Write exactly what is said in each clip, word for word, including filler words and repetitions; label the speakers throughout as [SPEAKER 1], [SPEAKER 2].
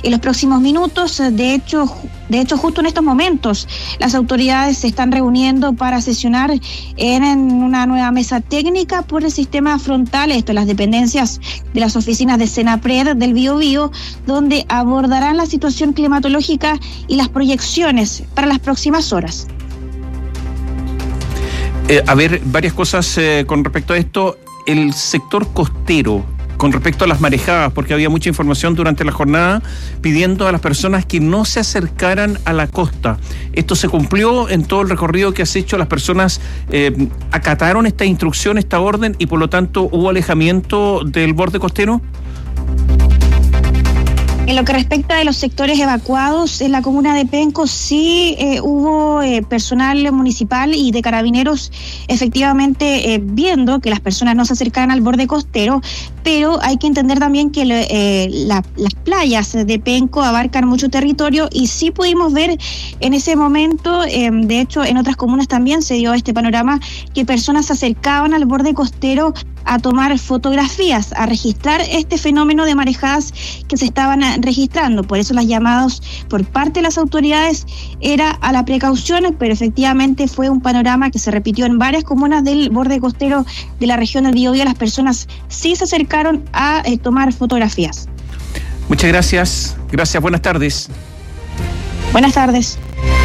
[SPEAKER 1] en los próximos minutos. De hecho, de hecho, justo en estos momentos, las autoridades se están reuniendo para sesionar en, en una nueva mesa técnica por el sistema frontal, esto en las dependencias de las oficinas de Senapred del Biobío, donde abordarán la situación climatológica y las proyecciones para las próximas horas.
[SPEAKER 2] Eh, a ver, varias cosas eh, con respecto a esto. El sector costero, con respecto a las marejadas, porque había mucha información durante la jornada pidiendo a las personas que no se acercaran a la costa. ¿Esto se cumplió en todo el recorrido que has hecho? ¿Las personas eh, acataron esta instrucción, esta orden, y por lo tanto hubo alejamiento del borde costero?
[SPEAKER 1] En lo que respecta de los sectores evacuados, en la comuna de Penco sí eh, hubo eh, personal municipal y de carabineros efectivamente eh, viendo que las personas no se acercaran al borde costero, pero hay que entender también que eh, la, las playas de Penco abarcan mucho territorio y sí pudimos ver en ese momento, eh, de hecho en otras comunas también se dio este panorama, que personas se acercaban al borde costero a tomar fotografías, a registrar este fenómeno de marejadas que se estaban registrando. Por eso las llamadas por parte de las autoridades era a la precaución, pero efectivamente fue un panorama que se repitió en varias comunas del borde costero de la región del Biobío. Las personas sí se acercaron a eh, tomar fotografías.
[SPEAKER 2] Muchas gracias. Gracias, buenas tardes.
[SPEAKER 1] Buenas tardes.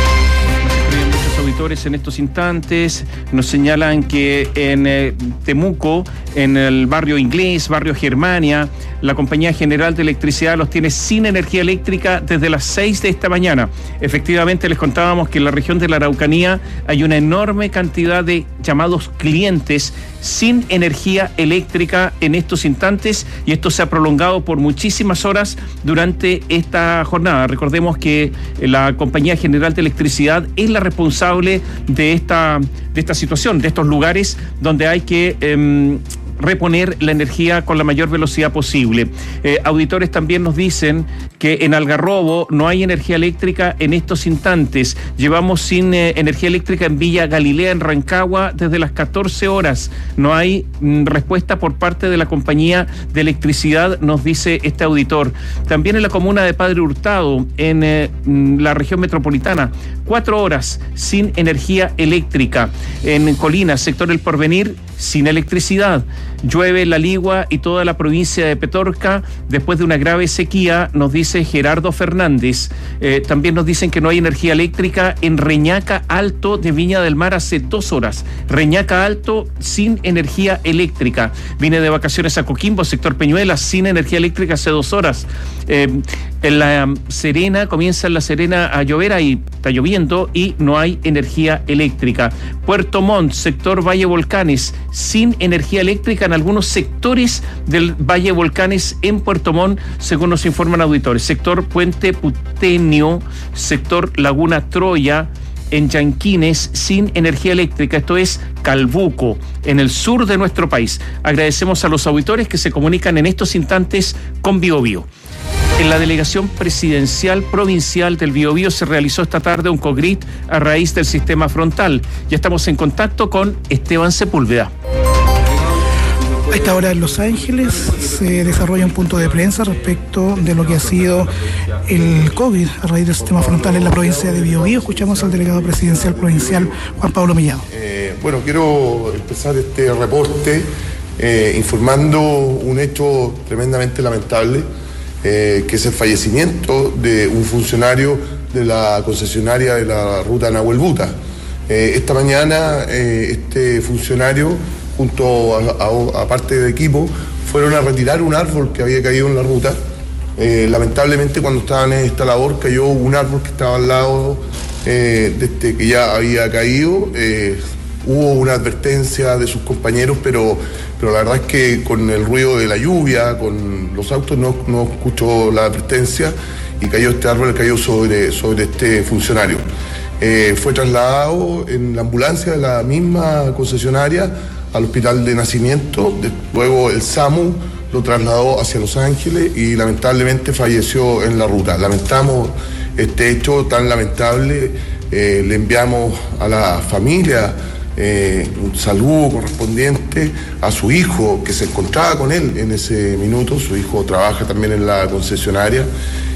[SPEAKER 2] Auditores en estos instantes nos señalan que en eh, Temuco, en el barrio Inglés, barrio Germania, la Compañía General de Electricidad los tiene sin energía eléctrica desde las seis de esta mañana. Efectivamente, les contábamos que en la región de la Araucanía hay una enorme cantidad de llamados clientes sin energía eléctrica en estos instantes, y esto se ha prolongado por muchísimas horas durante esta jornada. Recordemos que la Compañía General de Electricidad es la responsable de esta, de esta situación, de estos lugares donde hay que eh, reponer la energía con la mayor velocidad posible. Eh, auditores también nos dicen que en Algarrobo no hay energía eléctrica en estos instantes. Llevamos sin eh, energía eléctrica en Villa Galilea, en Rancagua, desde las catorce horas. No hay mm, respuesta por parte de la Compañía de Electricidad, nos dice este auditor. También en la comuna de Padre Hurtado, en eh, la región metropolitana, cuatro horas sin energía eléctrica. En Colinas, sector El Porvenir, sin electricidad. Llueve en La Ligua y toda la provincia de Petorca después de una grave sequía, nos dice Gerardo Fernández. Eh, también nos dicen que no hay energía eléctrica en Reñaca Alto de Viña del Mar hace dos horas. Reñaca Alto sin energía eléctrica. Vine de vacaciones a Coquimbo, sector Peñuela, sin energía eléctrica hace dos horas. Eh, en La Serena, comienza en La Serena a llover, ahí está lloviendo y no hay energía eléctrica. Puerto Montt, sector Valle Volcanes, sin energía eléctrica en algunos sectores del Valle Volcanes en Puerto Montt, según nos informan auditores. Sector Puente Putenio, sector Laguna Troya, en Yanquines, sin energía eléctrica. Esto es Calbuco, en el sur de nuestro país. Agradecemos a los auditores que se comunican en estos instantes con Biobío. En la delegación presidencial provincial del Biobío se realizó esta tarde un COGRIT a raíz del sistema frontal. Ya estamos en contacto con Esteban Sepúlveda.
[SPEAKER 3] A esta hora en Los Ángeles se desarrolla un punto de prensa respecto de lo que ha sido el COVID a raíz del sistema frontal en la provincia de Biobío. Escuchamos al delegado presidencial provincial, Juan Pablo Mellado.
[SPEAKER 4] Eh, bueno, quiero empezar este reporte eh, informando un hecho tremendamente lamentable, eh, que es el fallecimiento de un funcionario de la concesionaria de la ruta Nahuel Buta. Eh, esta mañana eh, este funcionario, junto a, a, a parte del equipo, fueron a retirar un árbol que había caído en la ruta. Eh, lamentablemente, cuando estaban en esta labor, cayó un árbol que estaba al lado eh, de este que ya había caído. Eh, hubo una advertencia de sus compañeros, pero, pero la verdad es que con el ruido de la lluvia, con los autos, no, no escuchó la advertencia y cayó este árbol, cayó sobre, sobre este funcionario. Eh, fue trasladado en la ambulancia de la misma concesionaria al hospital de nacimiento. Luego el SAMU lo trasladó hacia Los Ángeles y lamentablemente falleció en la ruta. Lamentamos este hecho tan lamentable. Eh, le enviamos a la familia eh, un saludo correspondiente a su hijo, que se encontraba con él en ese minuto. Su hijo trabaja también en la concesionaria.